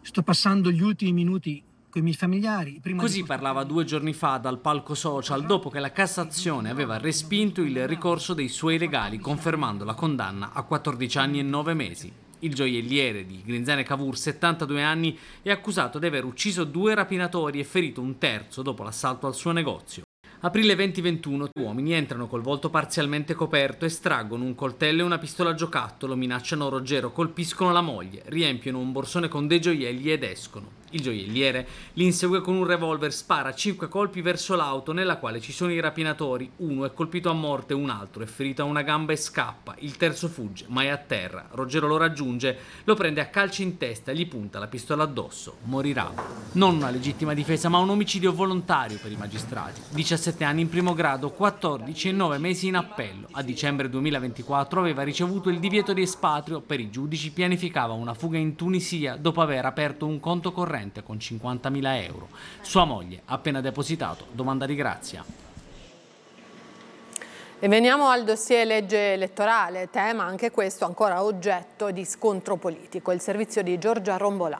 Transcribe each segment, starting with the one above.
Sto passando gli ultimi minuti con i miei familiari. Così parlava 2 giorni fa dal palco social dopo che la Cassazione aveva respinto il ricorso dei suoi legali, confermando la condanna a 14 anni e 9 mesi. Il gioielliere di Grinzane Cavour, 72 anni, è accusato di aver ucciso 2 rapinatori e ferito un terzo dopo l'assalto al suo negozio. Aprile 2021, uomini entrano col volto parzialmente coperto, estraggono un coltello e una pistola a giocattolo, minacciano Ruggero, colpiscono la moglie, riempiono un borsone con dei gioielli ed escono. Il gioielliere li insegue con un revolver, spara 5 colpi verso l'auto nella quale ci sono i rapinatori. Uno è colpito a morte, un altro è ferito a una gamba e scappa. Il terzo fugge, ma è a terra. Ruggero lo raggiunge, lo prende a calci in testa e gli punta la pistola addosso. Morirà. Non una legittima difesa, ma un omicidio volontario per i magistrati. 17 anni in primo grado, 14 e 9 mesi in appello. A dicembre 2024 aveva ricevuto il divieto di espatrio. Per i giudici pianificava una fuga in Tunisia dopo aver aperto un conto corrente con 50.000 euro. Sua moglie ha appena depositato domanda di grazia. E veniamo al dossier legge elettorale, tema anche questo ancora oggetto di scontro politico. Il servizio di Giorgia Rombolà.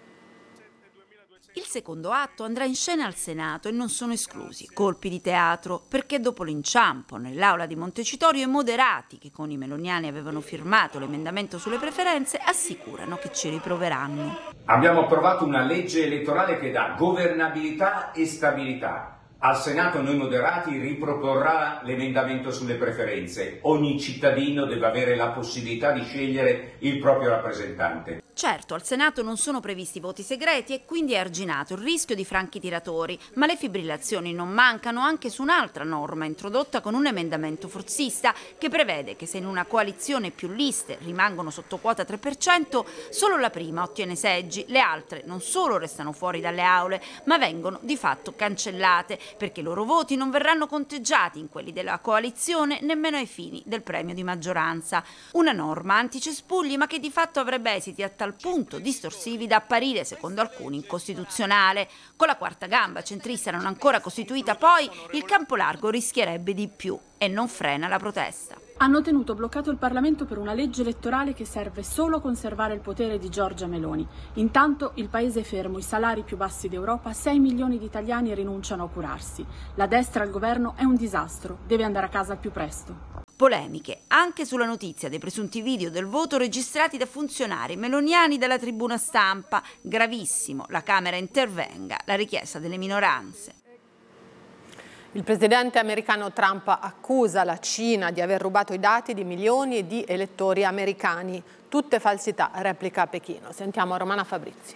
Il secondo atto andrà in scena al Senato e non sono esclusi colpi di teatro, perché dopo l'inciampo nell'aula di Montecitorio i moderati, che con i meloniani avevano firmato l'emendamento sulle preferenze, assicurano che ci riproveranno. Abbiamo approvato una legge elettorale che dà governabilità e stabilità. Al Senato noi moderati riproporrà l'emendamento sulle preferenze. Ogni cittadino deve avere la possibilità di scegliere il proprio rappresentante. Certo, al Senato non sono previsti voti segreti e quindi è arginato il rischio di franchi tiratori, ma le fibrillazioni non mancano anche su un'altra norma introdotta con un emendamento forzista che prevede che se in una coalizione più liste rimangono sotto quota 3%, solo la prima ottiene seggi, le altre non solo restano fuori dalle aule, ma vengono di fatto cancellate, perché i loro voti non verranno conteggiati in quelli della coalizione nemmeno ai fini del premio di maggioranza. Una norma anticespugli ma che di fatto avrebbe esiti a tal punto distorsivi da apparire, secondo alcuni, incostituzionale. Con la quarta gamba centrista non ancora costituita poi, il campo largo rischierebbe di più e non frena la protesta. Hanno tenuto bloccato il Parlamento per una legge elettorale che serve solo a conservare il potere di Giorgia Meloni. Intanto il paese è fermo, i salari più bassi d'Europa, 6 milioni di italiani rinunciano a curarsi. La destra al governo è un disastro, deve andare a casa al più presto. Polemiche anche sulla notizia dei presunti video del voto registrati da funzionari meloniani dalla tribuna stampa. Gravissimo, la Camera intervenga, la richiesta delle minoranze. Il presidente americano Trump accusa la Cina di aver rubato i dati di milioni di elettori americani. Tutte falsità, replica Pechino. Sentiamo Romana Fabrizi.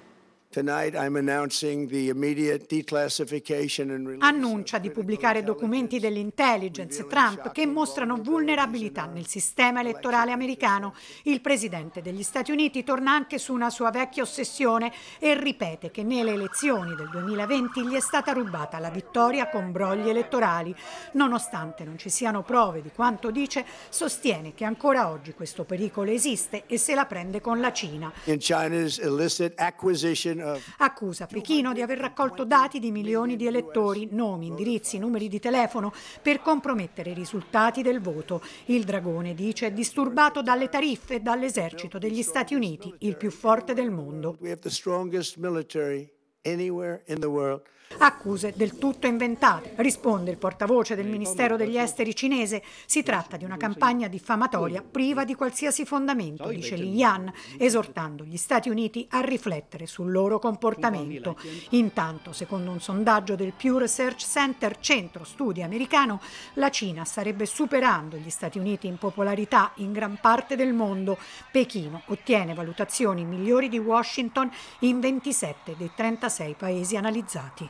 Annuncia di pubblicare documenti dell'intelligence Trump che mostrano vulnerabilità nel sistema elettorale americano. Il presidente degli Stati Uniti torna anche su una sua vecchia ossessione e ripete che nelle elezioni del 2020 gli è stata rubata la vittoria con brogli elettorali. Nonostante non ci siano prove di quanto dice, sostiene che ancora oggi questo pericolo esiste e se la prende con la Cina. Accusa Pechino di aver raccolto dati di milioni di elettori, nomi, indirizzi, numeri di telefono per compromettere i risultati del voto. Il Dragone, dice, è disturbato dalle tariffe e dall'esercito degli Stati Uniti, il più forte del mondo. Accuse del tutto inventate. Risponde il portavoce del Ministero degli Esteri cinese. Si tratta di una campagna diffamatoria priva di qualsiasi fondamento, dice Li Yan, esortando gli Stati Uniti a riflettere sul loro comportamento. Intanto, secondo un sondaggio del Pew Research Center, centro studi americano, la Cina starebbe superando gli Stati Uniti in popolarità in gran parte del mondo. Pechino ottiene valutazioni migliori di Washington in 27 dei 36 paesi analizzati.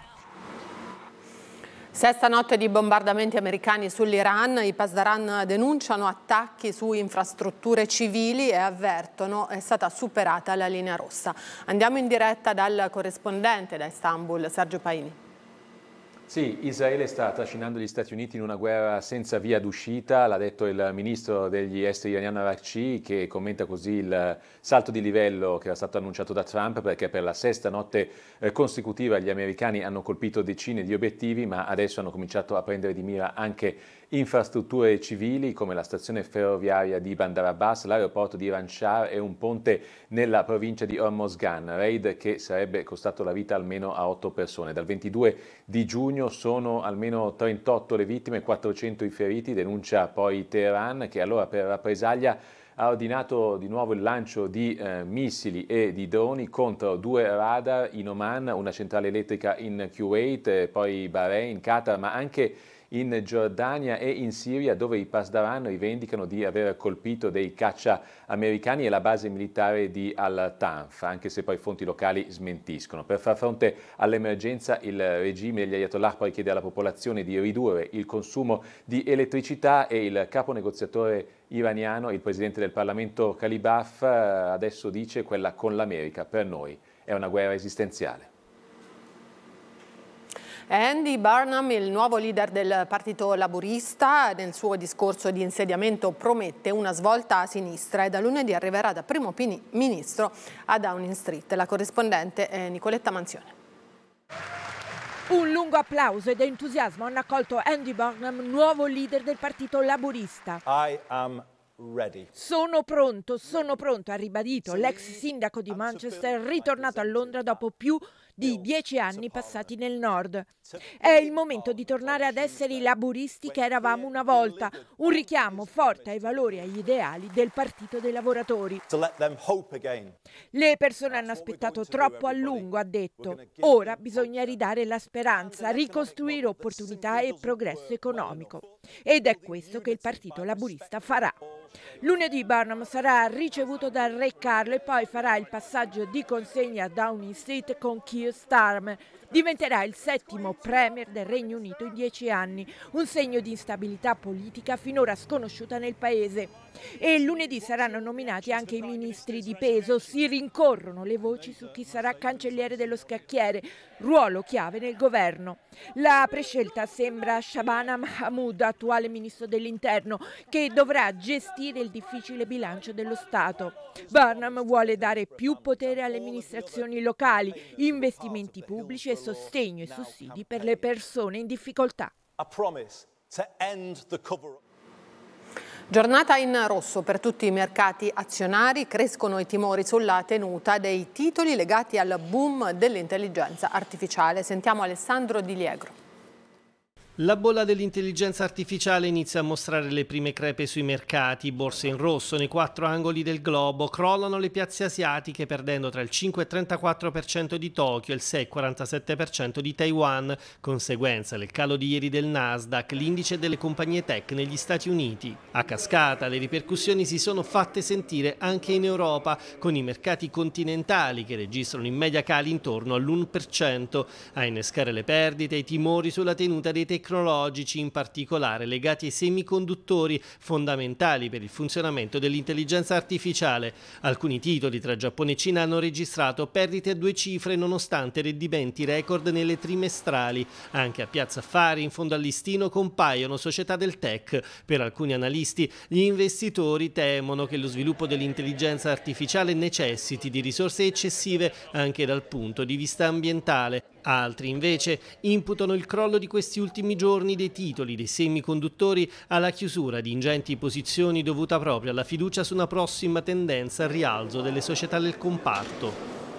Sesta notte di bombardamenti americani sull'Iran, i Pasdaran denunciano attacchi su infrastrutture civili e avvertono è stata superata la linea rossa. Andiamo in diretta dal corrispondente da Istanbul, Sergio Paini. Sì, Israele sta trascinando gli Stati Uniti in una guerra senza via d'uscita, l'ha detto il ministro degli esteri iraniano Araghchi, che commenta così il salto di livello che era stato annunciato da Trump, perché per la sesta notte consecutiva gli americani hanno colpito decine di obiettivi, ma adesso hanno cominciato a prendere di mira anche infrastrutture civili come la stazione ferroviaria di Bandar Abbas, l'aeroporto di Iran Shah e un ponte nella provincia di Hormozgan, raid che sarebbe costato la vita almeno a 8 persone. Dal 22 di giugno sono almeno 38 le vittime e 400 i feriti, denuncia poi Teheran, che allora per rappresaglia ha ordinato di nuovo il lancio di missili e di droni contro 2 radar in Oman, una centrale elettrica in Kuwait, poi Bahrain, Qatar, ma anche in Giordania e in Siria, dove i Pasdaran rivendicano di aver colpito dei caccia americani e la base militare di Al-Tanf, anche se poi fonti locali smentiscono. Per far fronte all'emergenza il regime degli Ayatollah poi chiede alla popolazione di ridurre il consumo di elettricità e il capo negoziatore iraniano, il presidente del Parlamento Kalibaf, adesso dice: quella con l'America per noi è una guerra esistenziale. Andy Burnham, il nuovo leader del Partito Laburista, nel suo discorso di insediamento promette una svolta a sinistra e da lunedì arriverà da primo ministro a Downing Street. La corrispondente è Nicoletta Manzione. Un lungo applauso ed entusiasmo hanno accolto Andy Burnham, nuovo leader del Partito Laburista. I am ready. Sono pronto, ha ribadito l'ex sindaco di Manchester, ritornato a Londra dopo più di 10 anni passati nel nord. È il momento di tornare ad essere i laburisti che eravamo una volta, un richiamo forte ai valori e agli ideali del Partito dei Lavoratori. Le persone hanno aspettato troppo a lungo, ha detto. Ora bisogna ridare la speranza, ricostruire opportunità e progresso economico. Ed è questo che il Partito Laburista farà. Lunedì Burnham sarà ricevuto dal Re Carlo e poi farà il passaggio di consegna a Downing Street con Keir Starmer. Diventerà il 7° premier del Regno Unito in 10 anni, un segno di instabilità politica finora sconosciuta nel paese. E lunedì saranno nominati anche i ministri di peso, si rincorrono le voci su chi sarà cancelliere dello scacchiere, ruolo chiave nel governo. La prescelta sembra Shabana Mahmood, attuale ministro dell'interno, che dovrà gestire il difficile bilancio dello Stato. Burnham vuole dare più potere alle amministrazioni locali, investimenti pubblici e sostegno e sussidi per le persone in difficoltà. Giornata in rosso per tutti i mercati azionari, crescono i timori sulla tenuta dei titoli legati al boom dell'intelligenza artificiale. Sentiamo Alessandro Di Liegro. La bolla dell'intelligenza artificiale inizia a mostrare le prime crepe sui mercati, borse in rosso nei 4 angoli del globo, crollano le piazze asiatiche perdendo tra il 5 e il 34% di Tokyo e il 6 e il 47% di Taiwan, conseguenza del calo di ieri del Nasdaq, l'indice delle compagnie tech negli Stati Uniti. A cascata le ripercussioni si sono fatte sentire anche in Europa, con i mercati continentali che registrano in media cali intorno all'1%, a innescare le perdite e i timori sulla tenuta dei tecnologici, in particolare legati ai semiconduttori fondamentali per il funzionamento dell'intelligenza artificiale. Alcuni titoli tra Giappone e Cina hanno registrato perdite a 2 cifre nonostante rendimenti record nelle trimestrali. Anche a Piazza Affari in fondo al listino compaiono società del tech. Per alcuni analisti gli investitori temono che lo sviluppo dell'intelligenza artificiale necessiti di risorse eccessive anche dal punto di vista ambientale. Altri invece imputano il crollo di questi ultimi giorni dei titoli dei semiconduttori alla chiusura di ingenti posizioni dovuta proprio alla fiducia su una prossima tendenza al rialzo delle società del comparto.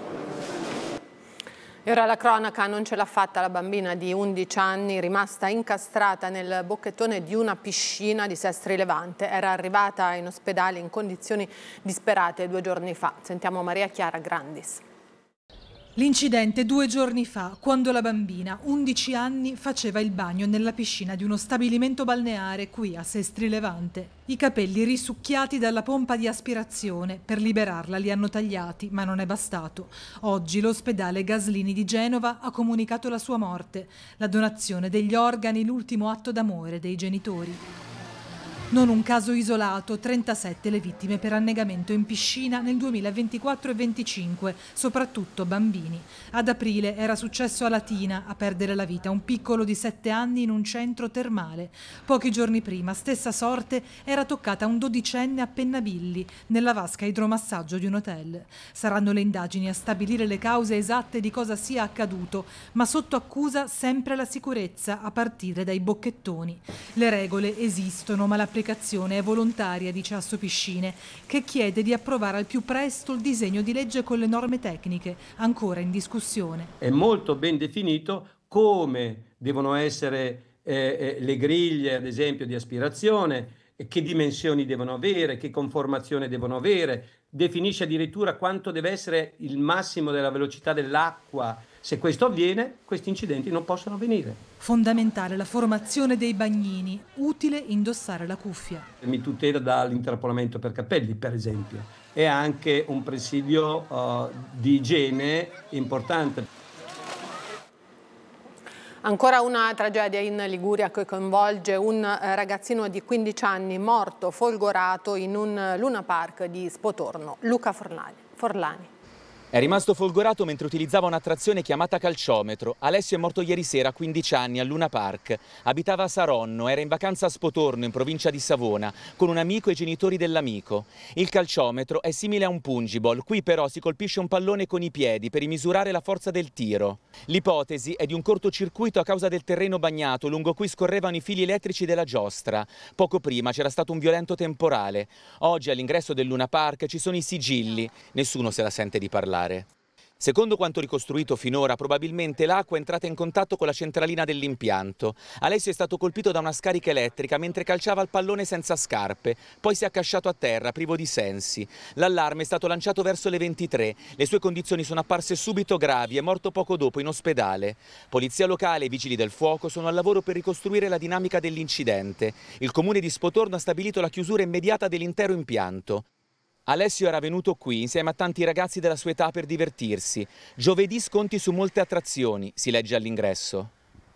E ora la cronaca, non ce l'ha fatta la bambina di 11 anni rimasta incastrata nel bocchettone di una piscina di Sestri Levante. Era arrivata in ospedale in condizioni disperate 2 giorni fa. Sentiamo Maria Chiara Grandis. L'incidente 2 giorni fa, quando la bambina, 11 anni, faceva il bagno nella piscina di uno stabilimento balneare qui a Sestri Levante. I capelli risucchiati dalla pompa di aspirazione, per liberarla li hanno tagliati, ma non è bastato. Oggi l'ospedale Gaslini di Genova ha comunicato la sua morte, la donazione degli organi, l'ultimo atto d'amore dei genitori. Non un caso isolato, 37 le vittime per annegamento in piscina nel 2024 e 2025, soprattutto bambini. Ad aprile era successo a Latina a perdere la vita un piccolo di 7 anni in un centro termale. Pochi giorni prima, stessa sorte era toccata a un 12enne a Pennabilli, nella vasca idromassaggio di un hotel. Saranno le indagini a stabilire le cause esatte di cosa sia accaduto, ma sotto accusa sempre la sicurezza, a partire dai bocchettoni. Le regole esistono, ma l'applicazione è volontaria, dice Assopiscine, che chiede di approvare al più presto il disegno di legge con le norme tecniche, ancora in discussione. È molto ben definito come devono essere le griglie, ad esempio, di aspirazione, che dimensioni devono avere, che conformazione devono avere, definisce addirittura quanto deve essere il massimo della velocità dell'acqua. Se questo avviene, questi incidenti non possono avvenire. Fondamentale la formazione dei bagnini, utile indossare la cuffia. Mi tutela dall'intrappolamento per capelli, per esempio. È anche un presidio di igiene importante. Ancora una tragedia in Liguria che coinvolge un ragazzino di 15 anni morto folgorato in un Luna Park di Spotorno. Luca Forlani. È rimasto folgorato mentre utilizzava un'attrazione chiamata calciometro. Alessio è morto ieri sera a 15 anni a Luna Park. Abitava a Saronno, era in vacanza a Spotorno in provincia di Savona con un amico e i genitori dell'amico. Il calciometro è simile a un pungiball, qui però si colpisce un pallone con i piedi per misurare la forza del tiro. L'ipotesi è di un cortocircuito a causa del terreno bagnato lungo cui scorrevano i fili elettrici della giostra. Poco prima c'era stato un violento temporale. Oggi all'ingresso del Luna Park ci sono i sigilli, nessuno se la sente di parlare. Secondo quanto ricostruito finora, probabilmente l'acqua è entrata in contatto con la centralina dell'impianto. Alessio è stato colpito da una scarica elettrica mentre calciava il pallone senza scarpe, poi si è accasciato a terra, privo di sensi. L'allarme è stato lanciato verso le 23, le sue condizioni sono apparse subito gravi, è morto poco dopo in ospedale. Polizia locale e vigili del fuoco sono al lavoro per ricostruire la dinamica dell'incidente. Il comune di Spotorno ha stabilito la chiusura immediata dell'intero impianto. Alessio era venuto qui insieme a tanti ragazzi della sua età per divertirsi. Giovedì sconti su molte attrazioni, si legge all'ingresso.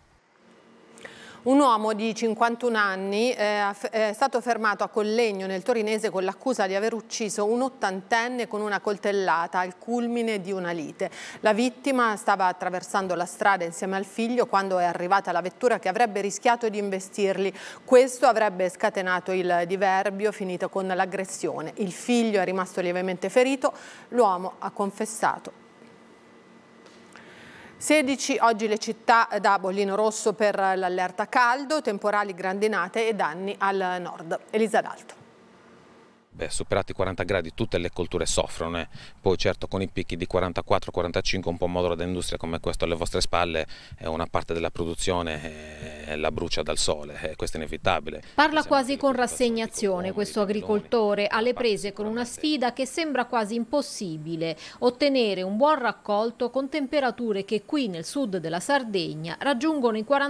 Un uomo di 51 anni è stato fermato a Collegno nel Torinese con l'accusa di aver ucciso un 80enne con una coltellata al culmine di una lite. La vittima stava attraversando la strada insieme al figlio quando è arrivata la vettura che avrebbe rischiato di investirli. Questo avrebbe scatenato il diverbio finito con l'aggressione. Il figlio è rimasto lievemente ferito, l'uomo ha confessato. 16 oggi le città da bollino rosso per l'allerta caldo, temporali, grandinate e danni al nord. Elisa D'Alto. Superati i 40 gradi tutte le colture soffrono, poi certo con i picchi di 44-45 un pomodoro d'industria come questo alle vostre spalle una parte della produzione la brucia dal sole, questo è inevitabile. Parla quasi con rassegnazione questo agricoltore, alle prese con una sfida che sembra quasi impossibile, ottenere un buon raccolto con temperature che qui nel sud della Sardegna raggiungono i 40